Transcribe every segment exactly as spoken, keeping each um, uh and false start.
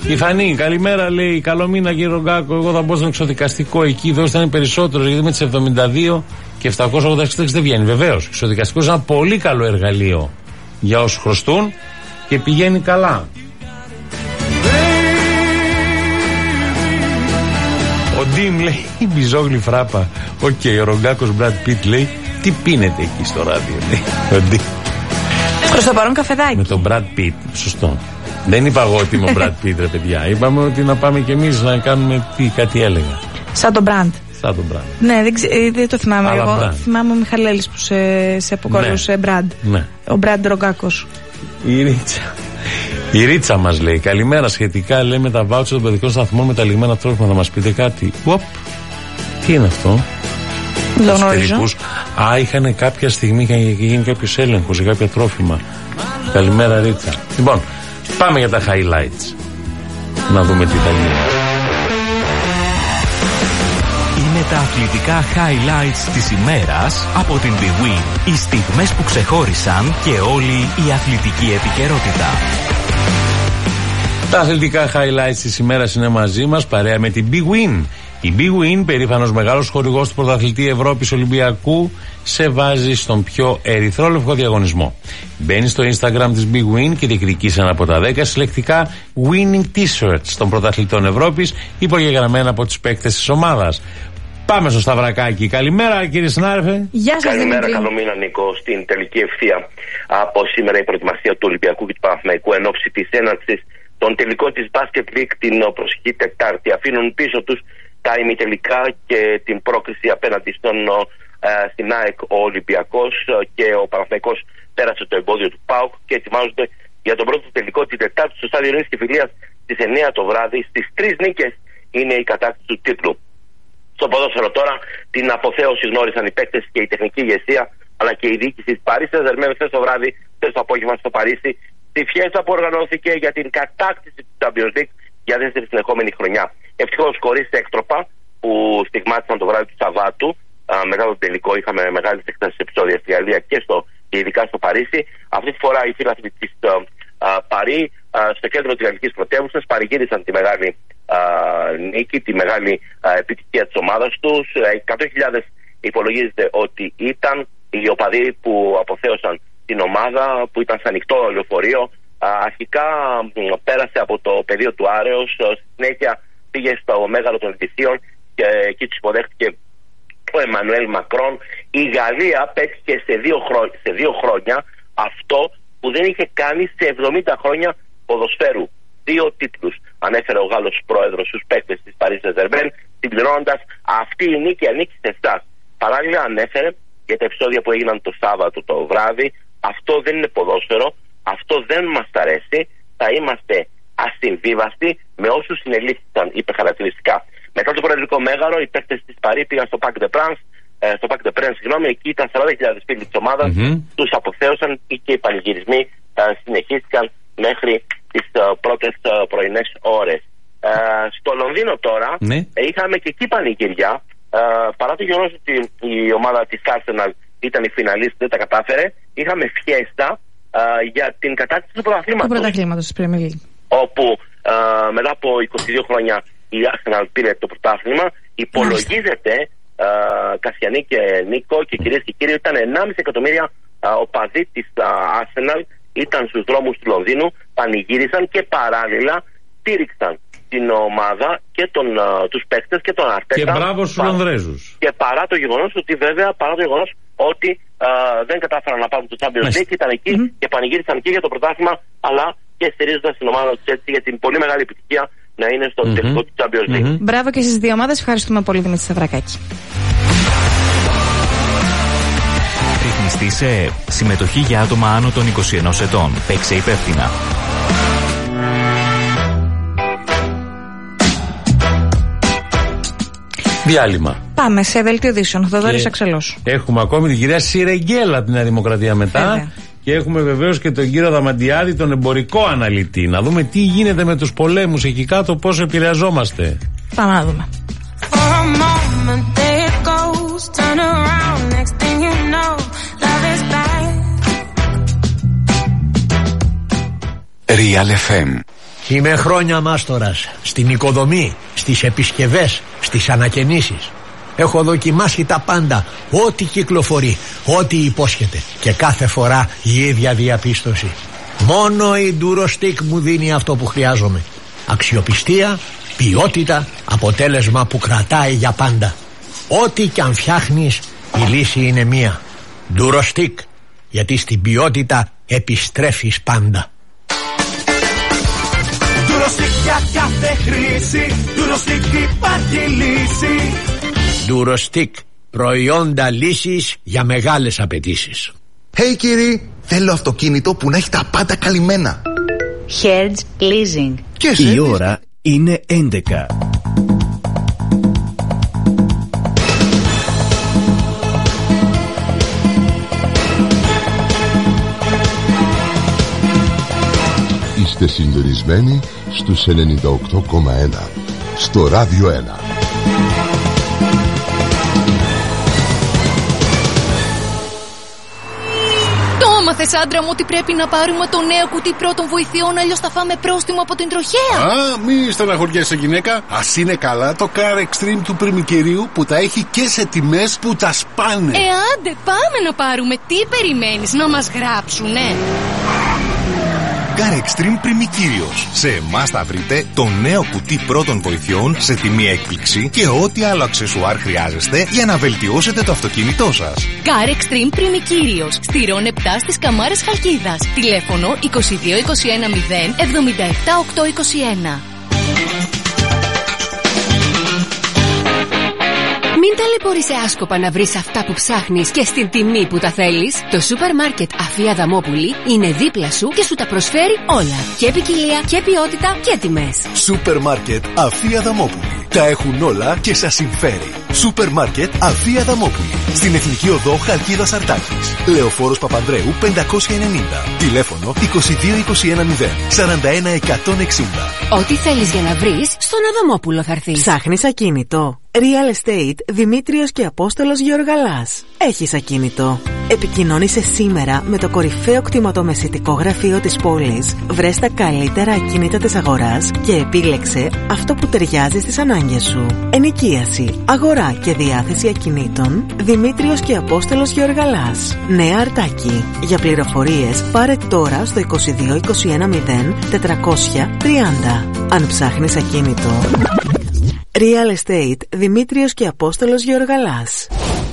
Η Φανή, καλημέρα, λέει. Καλό μήνα, κύριε Ρογκάκο. Εγώ θα μπω στον εξοδικαστικό εκεί. Δώστε είναι περισσότερο, γιατί με τις εβδομήντα δύο και επτακόσια ογδόντα έξι δεν βγαίνει. Βεβαίως, εξοδικαστικό είναι ένα πολύ καλό εργαλείο για όσους χρωστούν και πηγαίνει καλά. Ο Ντίμ λέει, η μπιζόγλη φράπα. Οκ, okay, ο Ρογκάκος Μπραντ Πιτ λέει, τι πίνετε εκεί στο ράδιο, λέει. Ο Ντίμ. Προς το παρόν καφεδάκι. Με τον Μπραντ Πιτ, σωστό. Δεν είπα εγώ ότι είμαι ο Μπραντ Πιτ, ρε παιδιά. Είπαμε ότι να πάμε κι εμείς να κάνουμε τι, κάτι έλεγα. Σαν τον Μπραντ. Σαν τον Μπραντ. Ναι, δεν, ξε, δεν το θυμάμαι. Αλλά εγώ Brand. Θυμάμαι ο Μιχαλέλης που σε, σε αποκαλούσε ναι. Μπραντ. Ναι. Ο Μπραντ Ρογκάκος. Η Ρίτσα. Η Ρίτσα μας λέει, καλημέρα, σχετικά λέει με τα βάουτσερ των παιδικών σταθμών με τα λιγμένα τρόφιμα, θα μας πείτε κάτι. Οπ, τι είναι αυτό? Δεν γνωρίζω. Α, είχαν κάποια στιγμή και γίνει κάποιος έλεγχος για κάποια τρόφιμα. Καλημέρα, Ρίτσα. Λοιπόν, πάμε για τα highlights. Να δούμε τι θα γίνει. Είναι τα αθλητικά highlights της ημέρας από την Big Win. Οι στιγμές που ξεχώρισαν και όλη η αθλητική επικαιρότητα. Τα αθλητικά highlights της ημέρας είναι μαζί μας παρέα με την Big Win. Η Big Win, περήφανος μεγάλος χορηγός του πρωταθλητή Ευρώπης Ολυμπιακού, σε βάζει στον πιο ερυθρόλευκο διαγωνισμό. Μπαίνει στο Instagram της Big Win και διεκδικείς ένα από τα δέκα συλλεκτικά winning t-shirts των πρωταθλητών Ευρώπης, υπογεγραμμένα από τους παίκτες της ομάδας. Πάμε στο Σταυρακάκι. Καλημέρα, κύριε συνάδελφε. Γεια σας. Καλημέρα, καλό μήνα, Νίκο. Στην τελική ευθεία από σήμερα η προετοιμασία του Ολυμπιακού και του Παναθηναϊκού εν ώψη της έναρξης των τελικών της Basket League την προσεχή Τετάρτη. Αφήνουν πίσω τους τα ημιτελικά και την πρόκριση απέναντι στον ε, στην ΑΕΚ ο Ολυμπιακός και ο Παναθηναϊκός πέρασε το εμπόδιο του ΠΑΟΚ και ετοιμάζονται για τον πρώτο τελικό την Τετάρτη στο στάδιο Ειρήνης και Φιλίας στις εννιά το βράδυ. Στις τρεις νίκες είναι η κατάκτηση του τίτλου. Στο ποδόσφαιρο τώρα την αποθέωση γνώρισαν οι παίκτες και η τεχνική ηγεσία αλλά και η διοίκηση της Παρίσι Σεν-Ζερμέν χθες το βράδυ, χθες το απόγευμα στο Παρίσι, στη φιέστα που οργανώθηκε για την κατάκτηση του Champions League για δεύτερη συνεχόμενη χρονιά. Ευτυχώς χωρίς έκτροπα που στιγμάτισαν το βράδυ του Σαββάτου. Α, μετά τον τελικό είχαμε μεγάλες εκτάσεις επεισόδια στη Γαλλία και, στο, και ειδικά στο Παρίσι. Αυτή τη φορά οι φίλαθλοι της Παρί στο κέντρο της γαλλικής πρωτεύουσας παρηγύρισαν τη μεγάλη α, νίκη, τη μεγάλη α, επιτυχία της ομάδας τους. εκατό χιλιάδες υπολογίζεται ότι ήταν οι οπαδοί που αποθέωσαν την ομάδα, που ήταν σε ανοιχτό λεωφορείο. Α, αρχικά μ, πέρασε από το πεδίο του Άρεως, στη συνέχεια πήγε στο Μέγαρο των Ειδησίων και εκεί τους υποδέχτηκε ο Εμμανουέλ Μακρόν. Η Γαλλία πέτυχε σε δύο, χρό- σε δύο χρόνια αυτό που δεν είχε κάνει σε εβδομήντα χρόνια ποδοσφαίρου. Δύο τίτλους ανέφερε ο Γάλλος πρόεδρος στους παίκτες της Paris Saint-Germain, συμπληρώνοντας αυτή η νίκη ανήκει σε εσάς. Παράλληλα ανέφερε για τα επεισόδια που έγιναν το Σάββατο το βράδυ, αυτό δεν είναι ποδόσφαιρο, αυτό δεν μας αρέσει, θα είμαστε ασυμβίβαστοι με όσους συνελήφθησαν, είπε χαρακτηριστικά. Μετά το προεδρικό μέγαρο, οι παίκτες της Παρί πήγαν στο Parc des Princes, στο Parc des Princes, συγγνώμη, εκεί ήταν σαράντα χιλιάδες φίλοι της ομάδας, mm-hmm. τους αποθέωσαν και οι πανηγυρισμοί συνεχίστηκαν μέχρι τις πρώτες πρωινές ώρες. Στο Λονδίνο τώρα ναι. είχαμε και εκεί πανηγυριά, παρά το γεγονός ότι η ομάδα της Arsenal ήταν η φιναλίστ, δεν τα κατάφερε, είχαμε φιέστα για την κατάκτηση του πρωταθλήματος. Του πρωταθλήματος της Premier League. Όπου μετά από είκοσι δύο χρόνια η Arsenal πήρε το πρωτάθλημα. Υπολογίζεται, uh, Κασιανή και Νίκο και κυρίες και κύριοι, ήταν ενάμιση εκατομμύρια uh, οπαδοί της uh, Arsenal, ήταν στους δρόμους του Λονδίνου, πανηγύρισαν και παράλληλα στήριξαν την ομάδα και τον, uh, τους παίκτες και τον Αρτέτα. Και μπράβο στους Λονδρέζους. Και παρά το γεγονός ότι βέβαια, παρά το γεγονός ότι uh, δεν κατάφεραν να πάρουν το Champions League, ήταν εκεί mm-hmm. και πανηγύρισαν και για το πρωτάθλημα, αλλά και στηρίζοντας την ομάδα του έτσι για την πολύ μεγάλη επιτυχία να είναι στο mm-hmm. τελικό του Champions League. Mm-hmm. Μπράβο και στις δύο ομάδες. Ευχαριστούμε πολύ, Δημήτρη Σταυρακάκη. Ρυθμιστή σε συμμετοχή για άτομα άνω των είκοσι ενός ετών. Παίξε υπεύθυνα. Διάλειμμα. Πάμε σε δελτίο ειδήσεων. Θοδωρής Αξελός. Έχουμε ακόμη την κυρία Σιρεγγέλα από τη Νέα Δημοκρατία μετά. Βέβαια. Και έχουμε βεβαίως και τον κύριο Δαμαντιάδη, τον εμπορικό αναλυτή. Να δούμε τι γίνεται με τους πολέμους εκεί κάτω, πώς επηρεαζόμαστε. Πάμε να δούμε. Real εφ εμ Είμαι χρόνια μάστορας στην οικοδομή, στις επισκευές, στις ανακαινήσεις. Έχω δοκιμάσει τα πάντα, ό,τι κυκλοφορεί, ό,τι υπόσχεται, και κάθε φορά η ίδια διαπίστωση. Μόνο η Durostec μου δίνει αυτό που χρειάζομαι. Αξιοπιστία, ποιότητα, αποτέλεσμα που κρατάει για πάντα. Ό,τι κι αν φτιάχνεις, η λύση είναι μία. Durostec, γιατί στην ποιότητα επιστρέφεις πάντα. Durostec για κάθε χρήση, Durostec υπάρχει λύση. Durostec, προϊόντα λύσης για μεγάλες απαιτήσεις. Hey κύριε, θέλω αυτοκίνητο που να έχει τα πάντα καλυμμένα. Hertz Leasing. Και η ώρα είναι έντεκα. Είστε συντονισμένοι στους ενενήντα οκτώ κόμμα ένα στο Ράδιο ένα. Μάθες, άντρα μου, ότι πρέπει να πάρουμε το νέο κουτί πρώτων βοηθειών, αλλιώς θα φάμε πρόστιμο από την τροχέα. Α, μη στεναχωριέσαι, γυναίκα. Ας είναι καλά το Car Extreme του πριμικερίου που τα έχει και σε τιμές που τα σπάνε. Ε, άντε, πάμε να πάρουμε. Τι περιμένεις, να μας γράψουνε? Car Extreme Πριμικύριος. Σε εμάς θα βρείτε το νέο κουτί πρώτων βοηθειών σε τιμή έκπληξη και ό,τι άλλο αξεσουάρ χρειάζεστε για να βελτιώσετε το αυτοκίνητό σας. Car Extreme Πριμικύριος. Στη Ρον επτά στις Καμάρες Χαλκίδας. Τηλέφωνο είκοσι δύο είκοσι ένα μηδέν εβδομήντα επτά οκτακόσια είκοσι ένα. Μην ταλαιπωρείσαι άσκοπα να βρεις αυτά που ψάχνεις και στην τιμή που τα θέλεις. Το σούπερ μάρκετ Αφία Αδαμόπουλη είναι δίπλα σου και σου τα προσφέρει όλα. Και ποικιλία και ποιότητα και τιμές. Σούπερ μάρκετ Αφία Αδαμόπουλη. Τα έχουν όλα και σας συμφέρει. Σούπερ μάρκετ Αφία Αδαμόπουλη. Στην Εθνική Οδό Χαλκίδας Αρτάκης. Λεωφόρος Παπανδρέου πεντακόσια ενενήντα. Τηλέφωνο είκοσι δύο είκοσι ένα μηδέν σαράντα ένα εκατόν εξήντα. Ό,τι θέλεις για να βρεις, στον Αδαμόπουλο θα έρθει. Ψάχνεις ακίνητο? Real Estate Δημήτριος και Απόστολος Γεωργαλάς. Έχεις ακίνητο? Επικοινώνησε σήμερα με το κορυφαίο κτηματομεσητικό γραφείο της πόλης. Βρες τα καλύτερα ακίνητα της αγοράς και επίλεξε αυτό που ταιριάζει στις ανάγκες σου. Ενοικίαση, αγορά και διάθεση ακινήτων. Δημήτριος και Απόστολος Γεωργαλάς. Νέα Αρτάκη. Για πληροφορίες πάρε τώρα στο είκοσι δύο είκοσι ένα μηδέν τετρακόσια τριάντα. Αν ψάχνεις ακίνητο, Real Estate Δημήτριος και Απόστολος Γεωργαλάς.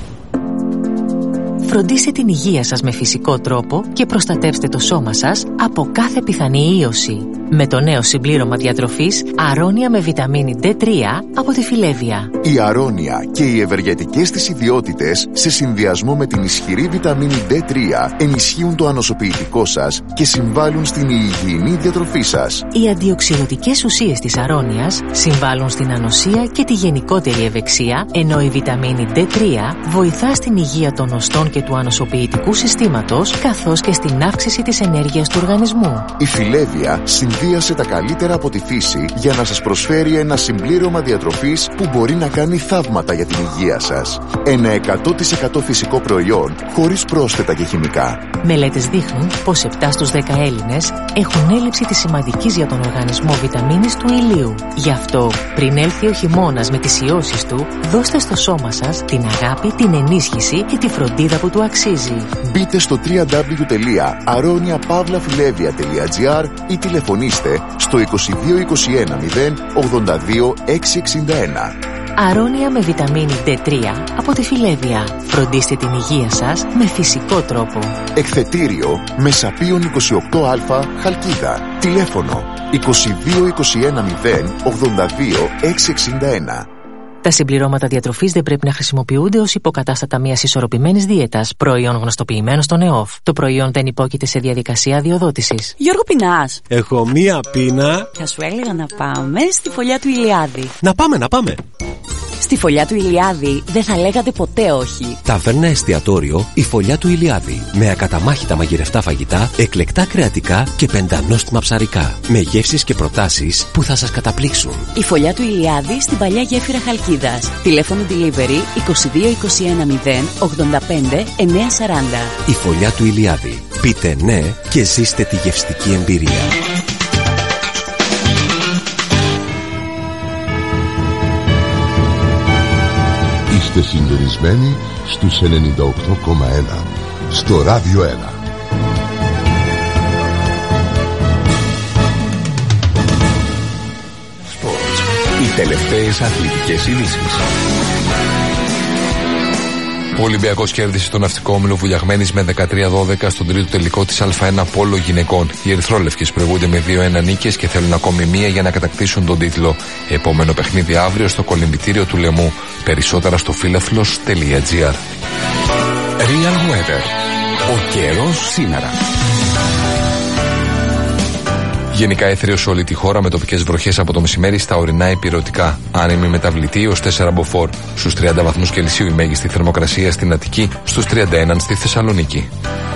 Φροντίστε την υγεία σας με φυσικό τρόπο και προστατεύστε το σώμα σας από κάθε πιθανή ίωση. Με το νέο συμπλήρωμα διατροφής Αρώνια με βιταμίνη ντι τρία από τη Φιλέβια. Η Αρώνια και οι ευεργετικές της ιδιότητες σε συνδυασμό με την ισχυρή βιταμίνη ντι τρία ενισχύουν το ανοσοποιητικό σας και συμβάλλουν στην υγιεινή διατροφή σας. Οι αντιοξυδοτικές ουσίες της Αρώνιας συμβάλλουν στην ανοσία και τη γενικότερη ευεξία, ενώ η βιταμίνη ντι τρία βοηθά στην υγεία των οστών και του ανοσοποιητικού συστήματος, καθώς και στην αύξηση της ενέργειας του οργανισμού. Η Φιλέβια συνδύασε τα καλύτερα από τη φύση για να σας προσφέρει ένα συμπλήρωμα διατροφής που μπορεί να κάνει θαύματα για την υγεία σας. Ένα εκατό τοις εκατό φυσικό προϊόν χωρίς πρόσθετα και χημικά. Μελέτες δείχνουν πως επτά στους δέκα Έλληνες έχουν έλλειψη της σημαντικής για τον οργανισμό βιταμίνης του ηλίου. Γι' αυτό, πριν έλθει ο χειμώνας με τις ιώσεις του, δώστε στο σώμα σας την αγάπη, την ενίσχυση και τη φροντίδα που του αξίζει. Μπείτε στο double-u double-u double-u τελεία αρώνια παύλα φιλέβια τελεία τζι άρ ή τηλεφωνήστε στο είκοσι δύο είκοσι ένα μηδέν ογδόντα δύο εξακόσια εξήντα ένα. Αρώνια με βιταμίνη ντι τρία από τη Φιλέβια. Φροντίστε την υγεία σας με φυσικό τρόπο. Εκθετήριο Μεσαπίων είκοσι οκτώ Α Χαλκίδα. Τηλέφωνο είκοσι δύο είκοσι ένα μηδέν ογδόντα δύο εξακόσια εξήντα ένα. Τα συμπληρώματα διατροφής δεν πρέπει να χρησιμοποιούνται ως υποκατάστατα μιας ισορροπημένης δίαιτας, προϊόν γνωστοποιημένο στον ΕΟΦ. Το προϊόν δεν υπόκειται σε διαδικασία αδειοδότησης. Γιώργο, πεινάς? Έχω μία πείνα. Θα σου έλεγα να πάμε στη φωλιά του Ηλιάδη. Να πάμε, να πάμε. Στη φωλιά του Ηλιάδη δεν θα λέγατε ποτέ όχι. Ταβέρνα εστιατόριο η Φωλιά του Ηλιάδη. Με ακαταμάχητα μαγειρευτά φαγητά, εκλεκτά κρεατικά και πεντανόστιμα ψαρικά. Με γεύσεις και προτάσεις που θα σας καταπλήξουν. Η Φωλιά του Ηλιάδη στην παλιά γέφυρα Χαλκίδας. Τηλέφωνο delivery είκοσι δύο είκοσι ένα μηδέν ογδόντα πέντε εννιακόσια σαράντα. Η Φωλιά του Ηλιάδη. Πείτε ναι και ζήστε τη γευστική εμπειρία. Είστε συντονισμένοι στους ενενήντα οκτώ κόμμα ένα στο Ράδιο ένα. Οι τελευταίες αθλητικές ειδήσεις. Ο Ολυμπιακός κέρδισε τον ναυτικό όμιλο Βουλιαγμένης με δεκατρία δώδεκα στον τρίτο τελικό της Α ένα Πόλο γυναικών. Οι ερυθρόλευκες προηγούνται με δύο ένα νίκες και θέλουν ακόμη μία για να κατακτήσουν τον τίτλο. Επόμενο παιχνίδι αύριο στο κολυμβητήριο του Λεμού. Περισσότερα στο φίλαθλος τελεία τζι άρ. Real Weather. Ο καιρός σήμερα. Γενικά έθριο σε όλη τη χώρα με τοπικές βροχές από το μεσημέρι στα ορεινά υπηρετικά. Άνεμη μεταβλητή ως τέσσερα μποφόρ. Στους τριάντα βαθμούς Κελσίου η μέγιστη θερμοκρασία στην Αττική, στους τριάντα ένα στη Θεσσαλονίκη.